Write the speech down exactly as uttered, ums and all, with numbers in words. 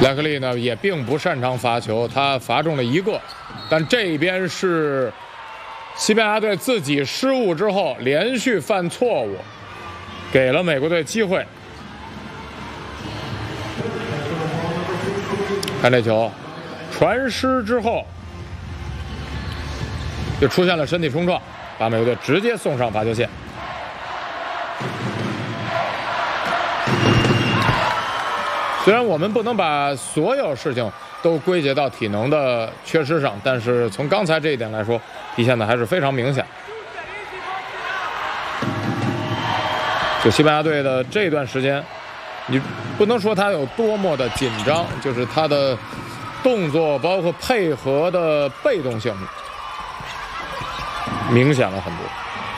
莱克利呢也并不擅长罚球，他罚中了一个，但这边是西班牙队自己失误之后连续犯错误，给了美国队机会。看这球，传失之后就出现了身体冲撞，把美国队直接送上罚球线。虽然我们不能把所有事情都归结到体能的缺失上，但是从刚才这一点来说，体现的还是非常明显。就西班牙队的这段时间，你不能说他有多么的紧张，就是他的动作包括配合的被动性明显了很多。